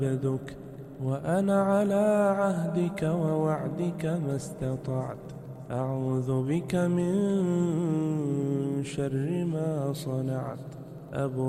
عبدك، وأنا على عهدك ووعدك ما استطعت. أعوذ بك من شر ما صنعت.